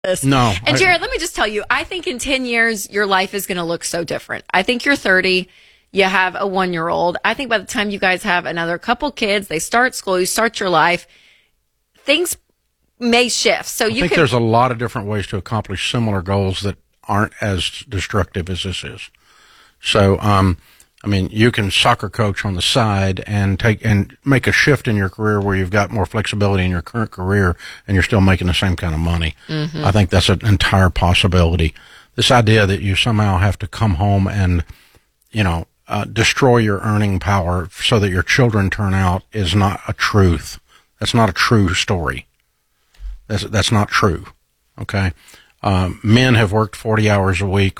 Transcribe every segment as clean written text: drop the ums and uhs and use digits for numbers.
this. No. And Jared, let me just tell you, I think in 10 years, your life is going to look so different. I think you're 30. You have a 1-year-old. I think by the time you guys have another couple kids, they start school, you start your life, things may shift. So I think there's a lot of different ways to accomplish similar goals that aren't as destructive as this is. So, I mean, you can soccer coach on the side and make a shift in your career where you've got more flexibility in your current career and you're still making the same kind of money. Mm-hmm. I think that's an entire possibility. This idea that you somehow have to come home and, destroy your earning power so that your children turn out is not a truth. That's not a true story. That's not true. Okay. Men have worked 40 hours a week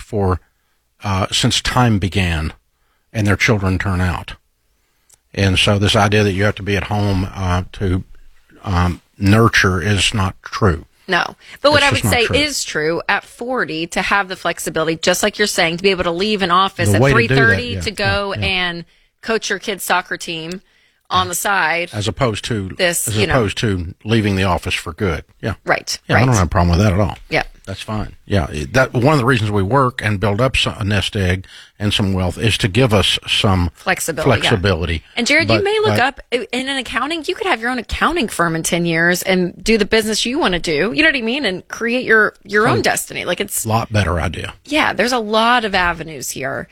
since time began, and their children turn out. And so this idea that you have to be at home to nurture is not true. No. But what I would say is true at 40 to have the flexibility, just like you're saying, to be able to leave an office at 3:30 to go and coach your kid's soccer team on the side. As opposed to leaving the office for good. Yeah. Right. Yeah, I don't have a problem with that at all. Yeah. That's fine. Yeah. One of the reasons we work and build up a nest egg and some wealth is to give us some flexibility. Yeah. And Jared, you may look up in an accounting, you could have your own accounting firm in 10 years and do the business you want to do. You know what I mean? And create your own destiny. Like it's a lot better idea. Yeah. There's a lot of avenues here.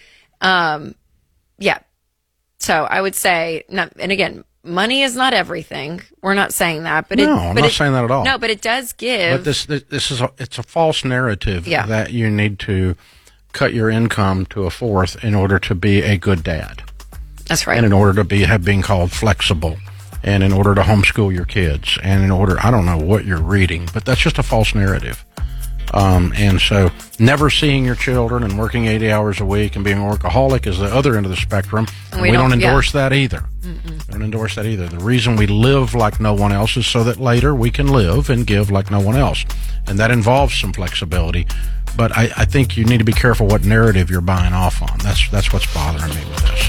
Yeah. So I would say, and again, money is not everything. We're not saying that, but I'm not saying that at all. No, but it does give. But it's a false narrative that you need to cut your income to a fourth in order to be a good dad. That's right. And in order to have been called flexible, and in order to homeschool your kids, and in order, I don't know what you're reading, but that's just a false narrative. And so never seeing your children and working 80 hours a week and being a workaholic is the other end of the spectrum. And we don't endorse that either. We don't endorse that either. The reason we live like no one else is so that later we can live and give like no one else. And that involves some flexibility. But I think you need to be careful what narrative you're buying off on. That's what's bothering me with this.